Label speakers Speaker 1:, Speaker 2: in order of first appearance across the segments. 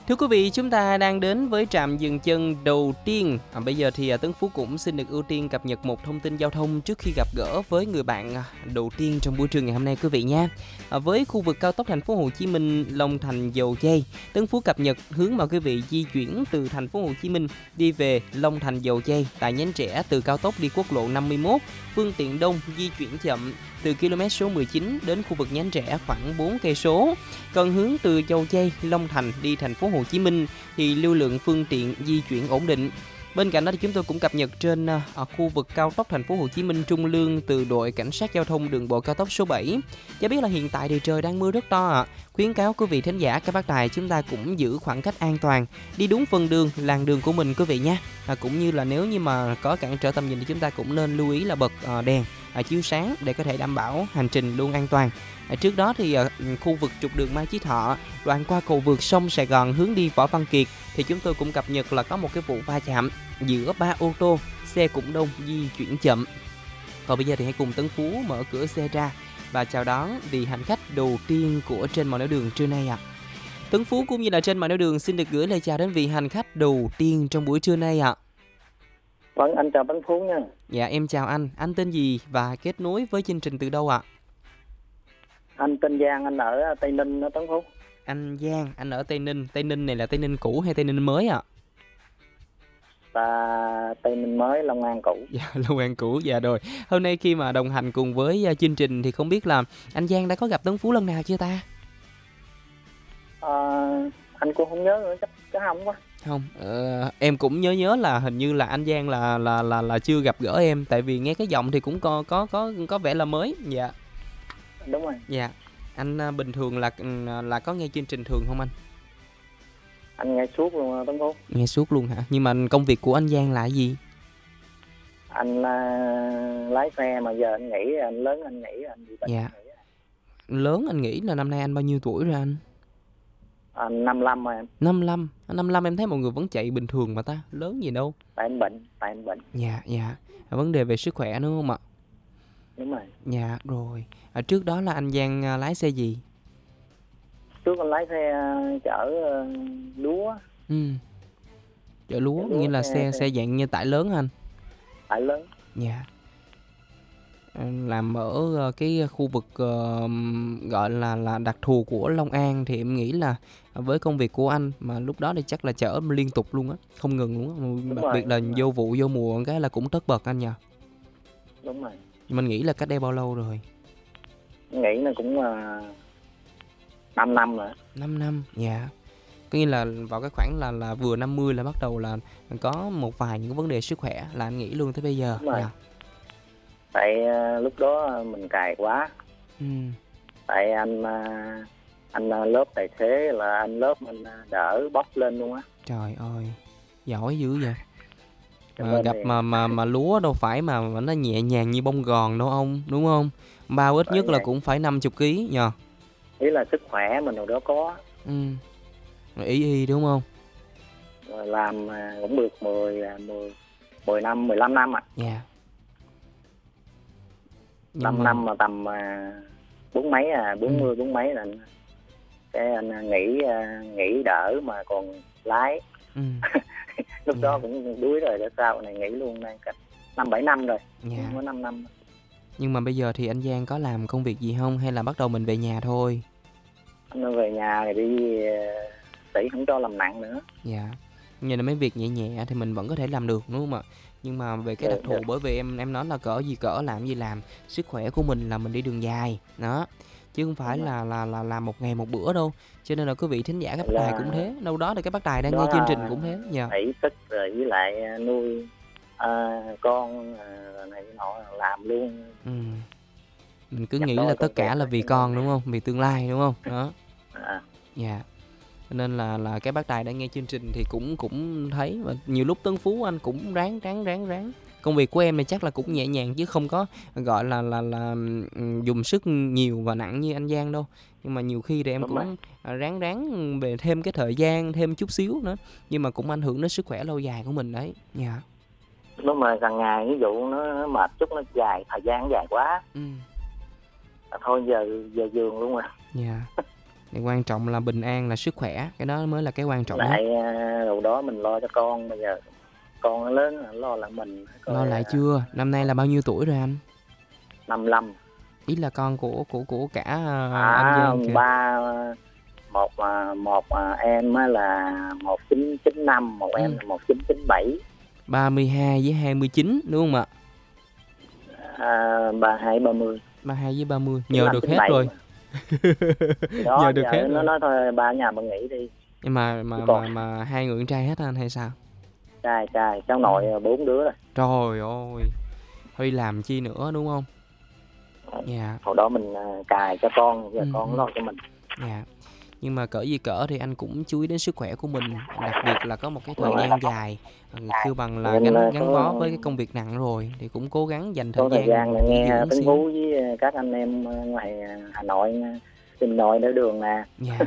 Speaker 1: Thưa quý vị, chúng ta đang đến với trạm dừng chân đầu tiên. Bây giờ thì Tấn Phú cũng xin được ưu tiên cập nhật một thông tin giao thông trước khi gặp gỡ với người bạn đầu tiên trong buổi trưa ngày hôm nay quý vị nha. Với khu vực cao tốc thành phố Hồ Chí Minh Long Thành Dầu Giây, Tấn Phú cập nhật hướng mà quý vị di chuyển từ thành phố Hồ Chí Minh đi về Long Thành Dầu Giây tại nhánh rẽ từ cao tốc đi quốc lộ 51, phương tiện đông di chuyển chậm từ km số 19 đến khu vực nhánh rẽ khoảng 4 cây số. Còn hướng từ Dầu Giây, Long Thành đi thành phố Hồ Chí Minh thì lưu lượng phương tiện di chuyển ổn định. Bên cạnh đó thì chúng tôi cũng cập nhật trên khu vực cao tốc thành phố Hồ Chí Minh Trung Lương từ đội cảnh sát giao thông đường bộ cao tốc số 7. Cho biết là hiện tại thì trời đang mưa rất to ạ. Khuyến cáo quý vị thính giả các bác tài chúng ta cũng giữ khoảng cách an toàn, đi đúng phần đường, làn đường của mình quý vị nhé. Cũng như là nếu như mà có cản trở tầm nhìn thì chúng ta cũng nên lưu ý là bật đèn chiếu sáng để có thể đảm bảo hành trình luôn an toàn. Trước đó thì khu vực trục đường Mai Chí Thọ, đoạn qua cầu vượt sông Sài Gòn hướng đi Võ Văn Kiệt thì chúng tôi cũng cập nhật là có một cái vụ va chạm giữa 3 ô tô, xe cũng đông di chuyển chậm. Còn bây giờ thì hãy cùng Tấn Phú mở cửa xe ra và chào đón vị hành khách đầu tiên của Trên Mọi Nẻo Đường trưa nay ạ. Tấn Phú cũng như là Trên Mọi Nẻo Đường xin được gửi lời chào đến vị hành khách đầu tiên trong buổi trưa nay ạ.
Speaker 2: Vâng, anh chào Tấn Phú nha.
Speaker 1: Dạ, em chào anh tên gì và kết nối với chương trình từ đâu ạ?
Speaker 2: Anh tên Giang, anh ở Tây Ninh đó Tấn Phú.
Speaker 1: Anh Giang, anh ở Tây Ninh này là Tây Ninh cũ hay Tây Ninh mới ạ?
Speaker 2: Tây Ninh mới, Long An cũ.
Speaker 1: Dạ, Long An cũ, dạ rồi. Hôm nay khi mà đồng hành cùng với chương trình thì không biết là anh Giang đã có gặp Tấn Phú lần nào chưa ta?
Speaker 2: Anh cũng không nhớ nữa, chắc không quá.
Speaker 1: Không, em cũng nhớ là hình như là anh Giang là chưa gặp gỡ em, tại vì nghe cái giọng thì cũng có vẻ là mới. Dạ.
Speaker 2: Đúng rồi.
Speaker 1: Dạ. Anh bình thường là có nghe chương trình thường không anh?
Speaker 2: Anh nghe suốt luôn Tấn Phú.
Speaker 1: Nghe suốt luôn hả? Nhưng mà công việc của anh Giang là gì?
Speaker 2: Anh lái xe mà giờ anh nghỉ, anh lớn anh nghỉ, anh bị bệnh.
Speaker 1: Dạ. Lớn anh nghĩ là năm nay anh bao nhiêu tuổi rồi anh?
Speaker 2: 55 rồi em.
Speaker 1: 55 em thấy mọi người vẫn chạy bình thường mà ta, lớn gì đâu.
Speaker 2: Tại em bệnh.
Speaker 1: Dạ. Vấn đề về sức khỏe nữa không ạ?
Speaker 2: Đúng rồi.
Speaker 1: Dạ rồi. Trước đó là anh Giang lái xe gì?
Speaker 2: Trước anh lái xe chở lúa.
Speaker 1: Chở lúa nghĩa là xe dạng như tải lớn anh?
Speaker 2: Tải lớn.
Speaker 1: Dạ. Làm ở cái khu vực gọi là đặc thù của Long An thì em nghĩ là với công việc của anh mà lúc đó thì chắc là chở liên tục luôn á, không ngừng luôn á. Đặc biệt là vô vụ vô mùa cái là cũng tất bật anh nhờ.
Speaker 2: Đúng rồi.
Speaker 1: Mình nghĩ là cách đây bao lâu rồi?
Speaker 2: Nghĩ là cũng 5 năm rồi.
Speaker 1: 5 năm, dạ. Có nghĩa là vào cái khoảng là vừa 50 là bắt đầu là có một vài những vấn đề sức khỏe là anh nghĩ luôn tới bây giờ.
Speaker 2: Đúng rồi.
Speaker 1: Dạ.
Speaker 2: Tại lúc đó mình cài quá. Tại anh lớp tài xế là anh lớp mình đỡ bóc lên luôn á.
Speaker 1: Trời ơi, giỏi dữ vậy. Gặp
Speaker 2: thì...
Speaker 1: mà lúa đâu phải mà nó nhẹ nhàng như bông gòn đâu ông, đúng không? Bao ít nhất là cũng phải 50 kg nhờ.
Speaker 2: Ý là sức khỏe mình hồi đó có.
Speaker 1: Y đúng không?
Speaker 2: Rồi làm cũng được 10 năm, 15 năm ạ.
Speaker 1: Dạ.
Speaker 2: 5 năm mà tầm 40 mấy là cái anh nghỉ đỡ mà còn lái. Lúc đó cũng đuối rồi, để sau này nghỉ luôn, đang cách 5-7 năm rồi.
Speaker 1: Dạ.
Speaker 2: Có 5 năm.
Speaker 1: Nhưng mà bây giờ thì anh Giang có làm công việc gì không hay là bắt đầu mình về nhà thôi?
Speaker 2: Anh về nhà thì đi tỷ không cho làm nặng nữa.
Speaker 1: Dạ. Như là mấy việc nhẹ nhẹ thì mình vẫn có thể làm được đúng không ạ? Nhưng mà về cái đặc thù bởi vì em nói là cỡ gì cỡ làm gì làm, sức khỏe của mình là mình đi đường dài đó, chứ không phải là làm một ngày một bữa đâu. Cho nên là quý vị thính giả các bác tài cũng thế, đâu đó thì các bác tài đang nghe chương trình cũng thế nhờ.
Speaker 2: Ý thức rồi với lại nuôi con này nọ làm luôn.
Speaker 1: Mình cứ nghĩ là tất cả là vì con đúng không? Vì tương lai đúng không? Đó. Dạ. Nên là cái bác tài đang nghe chương trình thì cũng thấy, và nhiều lúc Tấn Phú anh cũng ráng. Công việc của em này chắc là cũng nhẹ nhàng chứ không có gọi là dùng sức nhiều và nặng như anh Giang đâu. Nhưng mà nhiều khi thì em cũng ráng về thêm cái thời gian thêm chút xíu nữa, nhưng mà cũng ảnh hưởng đến sức khỏe lâu dài của mình đấy. Dạ.
Speaker 2: Nó mà càng ngày ví dụ nó mệt chút, nó dài thời gian dài quá. Thôi giờ giường luôn rồi.
Speaker 1: Dạ. Thì quan trọng là bình an, là sức khỏe, cái đó mới là cái quan trọng nhất.
Speaker 2: Lại đầu đó mình lo cho con, bây giờ con nó lớn rồi, lo lại mình
Speaker 1: Lo
Speaker 2: coi.
Speaker 1: lại chưa? Năm nay là bao nhiêu tuổi rồi anh?
Speaker 2: 55.
Speaker 1: Ý là con của cả anh Giang kìa.
Speaker 2: Một em á là 1995, một em là 1997.
Speaker 1: 32 với 29 đúng không ạ?
Speaker 2: 32 30.
Speaker 1: 32 với 30. Nhờ được hết
Speaker 2: 97
Speaker 1: rồi.
Speaker 2: Đó,
Speaker 1: Nhờ được
Speaker 2: giờ
Speaker 1: hết
Speaker 2: nó
Speaker 1: rồi.
Speaker 2: nói thôi ba ở nhà bà nghỉ đi.
Speaker 1: Nhưng mà hai người con trai hết anh hay sao?
Speaker 2: Trai, cháu nội 4 đứa rồi.
Speaker 1: Trời ơi. Huy làm chi nữa đúng không? Dạ.
Speaker 2: Hồi đó mình cài cho con, giờ con lo cho mình.
Speaker 1: Dạ. Nhưng mà cỡ gì cỡ thì anh cũng chú ý đến sức khỏe của mình, đặc biệt là có một cái thời gian dài kêu bằng là gắn bó với cái công việc nặng rồi thì cũng cố gắng dành thời gian
Speaker 2: là nghe
Speaker 1: dưỡng
Speaker 2: Tuấn
Speaker 1: xíu.
Speaker 2: Phú với các anh em ngoài Hà Nội tìm nội đỡ đường nè.
Speaker 1: Dạ.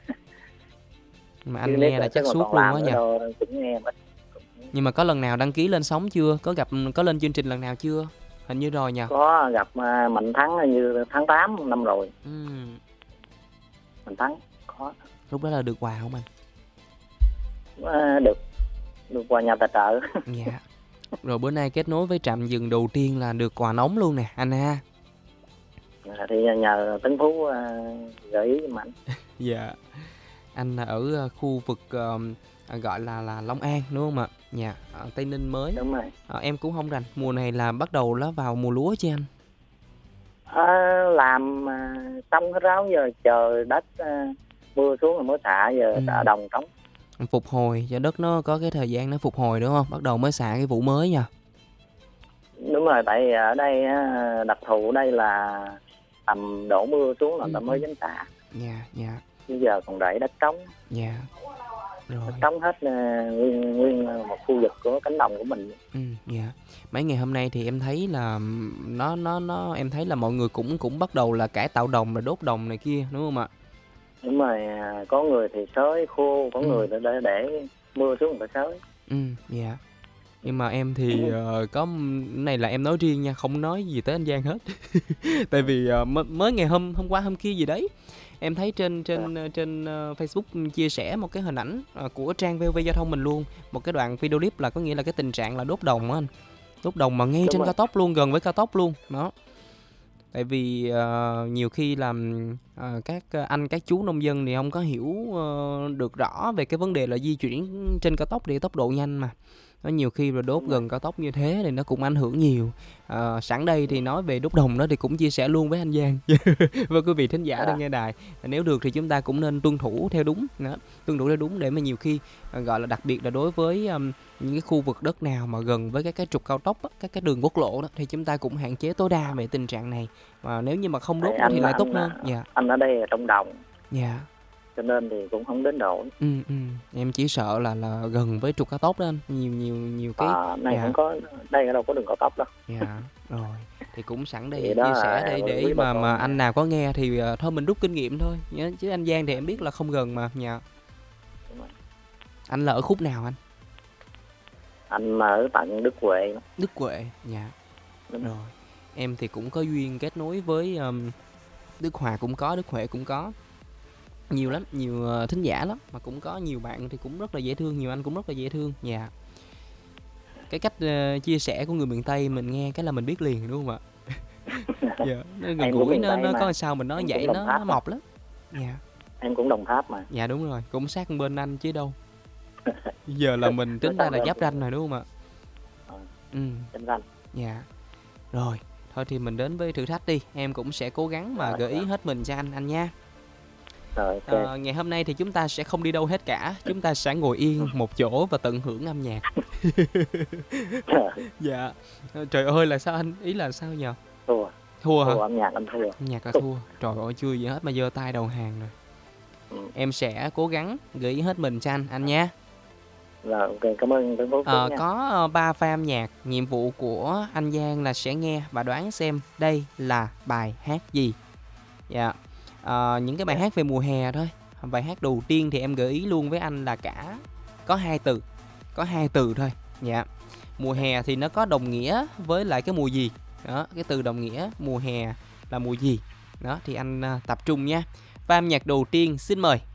Speaker 1: Mà anh nghe là chắc suốt luôn á nhỉ.
Speaker 2: Cũng nghe mất.
Speaker 1: Nhưng mà có lần nào đăng ký lên sóng chưa? Có lên chương trình lần nào chưa? Hình như rồi nhỉ.
Speaker 2: Có gặp Mạnh Thắng như tháng 8 năm rồi. Mạnh Thắng có.
Speaker 1: Lúc đó là được quà không anh?
Speaker 2: Được quà nhà tài trợ.
Speaker 1: Dạ. Rồi bữa nay kết nối với trạm dừng đầu tiên là được quà nóng luôn nè anh ha.
Speaker 2: Thì nhờ Tấn Phú gợi ý giùm anh.
Speaker 1: Dạ. Anh ở khu vực gọi là Long An đúng không ạ? Dạ, Tây Ninh mới.
Speaker 2: Đúng rồi.
Speaker 1: Em cũng không rành. Mùa này là bắt đầu nó vào mùa lúa chứ anh?
Speaker 2: Làm xong hết ráo, giờ chờ đất mưa xuống rồi mới xả, giờ xả đồng trống.
Speaker 1: Phục hồi cho đất nó có cái thời gian nó phục hồi đúng không? Bắt đầu mới xả cái vụ mới nha.
Speaker 2: Đúng rồi, tại ở đây đặc thù ở đây là tầm đổ mưa xuống là ta mới dám xả.
Speaker 1: Dạ.
Speaker 2: Bây giờ còn để đất trống.
Speaker 1: Dạ. Rồi.
Speaker 2: Đất trống hết nguyên một khu vực của cánh đồng của mình.
Speaker 1: Dạ. Mấy ngày hôm nay thì em thấy là em thấy là mọi người cũng bắt đầu là cải tạo đồng, rồi đốt đồng này kia đúng không ạ?
Speaker 2: Đúng rồi, có người thì xới khô, có người để mưa xuống người ta xới.
Speaker 1: Dạ. Nhưng mà em thì có này là em nói riêng nha, không nói gì tới anh Giang hết. Tại vì mới ngày hôm qua hôm kia gì đấy, em thấy trên Facebook chia sẻ một cái hình ảnh của trang VOV Giao thông mình luôn, một cái đoạn video clip là có nghĩa là cái tình trạng là đốt đồng á anh. Đốt đồng mà ngay trên cao tốc luôn, gần với cao tốc luôn đó. Tại vì nhiều khi làm các anh các chú nông dân thì không có hiểu được rõ về cái vấn đề là di chuyển trên cao tốc để tốc độ nhanh mà. Nó nhiều khi là đốt gần cao tốc như thế thì nó cũng ảnh hưởng nhiều. Sẵn đây thì nói về đốt đồng đó thì cũng chia sẻ luôn với anh Giang và quý vị thính giả đang nghe đài. Nếu được thì chúng ta cũng nên tuân thủ theo đúng đó. Tuân thủ theo đúng để mà nhiều khi gọi là đặc biệt là đối với những cái khu vực đất nào mà gần với các cái trục cao tốc á, các cái đường quốc lộ đó, thì chúng ta cũng hạn chế tối đa về tình trạng này. Mà nếu như mà không đốt thì lại tốt hơn.
Speaker 2: Anh ở đây là trong đồng.
Speaker 1: Dạ.
Speaker 2: Cho nên thì cũng không đến nỗi.
Speaker 1: Em chỉ sợ là gần với trục cao tốc đó anh, nhiều cái
Speaker 2: này không có, đây ở đâu có đường cao tốc đâu.
Speaker 1: Dạ. Rồi thì cũng sẵn đây chia sẻ để mà anh nào có nghe thì thôi mình rút kinh nghiệm thôi nhớ, chứ anh Giang thì em biết là không gần mà. Dạ. Anh là ở khúc nào anh?
Speaker 2: Anh ở tận Đức Huệ.
Speaker 1: Đức Huệ. Dạ. Đúng. Rồi em thì cũng có duyên kết nối với Đức Hòa cũng có, Đức Huệ cũng có. Nhiều lắm, nhiều thính giả lắm. Mà cũng có nhiều bạn thì cũng rất là dễ thương, nhiều anh cũng rất là dễ thương. Dạ. Cái cách chia sẻ của người miền Tây mình nghe cái là mình biết liền đúng không ạ? Dạ, nó gần gũi, nó có sao mình nói vậy, nó mộc lắm. Dạ.
Speaker 2: Em cũng Đồng Tháp mà.
Speaker 1: Dạ đúng rồi, cũng sát bên anh chứ đâu. Giờ là mình tính ra là giáp ranh rồi đúng không ạ?
Speaker 2: Giáp ranh.
Speaker 1: Dạ. Rồi, thôi thì mình đến với thử thách đi. Em cũng sẽ cố gắng mà gợi ý hết mình cho anh nha.
Speaker 2: Rồi, okay.
Speaker 1: Ngày hôm nay thì chúng ta sẽ không đi đâu hết cả. Chúng ta sẽ ngồi yên một chỗ và tận hưởng âm nhạc. Dạ. Trời ơi là sao anh? Ý là sao nhỉ? Thua hả?
Speaker 2: Âm nhạc anh thua.
Speaker 1: Âm nhạc là thua. Trời ơi chưa gì hết mà giơ tay đầu hàng rồi. Em sẽ cố gắng gợi ý hết mình cho anh nha.
Speaker 2: Rồi, ok, cảm ơn Tuấn Phú.
Speaker 1: Có 3 pha âm nhạc. Nhiệm vụ của anh Giang là sẽ nghe và đoán xem đây là bài hát gì. Dạ. Những cái bài hát về mùa hè thôi. Bài hát đầu tiên thì em gợi ý luôn với anh là có 2 từ. Có 2 từ thôi. Dạ. Mùa hè thì nó có đồng nghĩa với lại cái mùa gì. Đó, cái từ đồng nghĩa mùa hè là mùa gì. Đó thì anh tập trung nha. pha âm nhạc đầu tiên. Xin mời.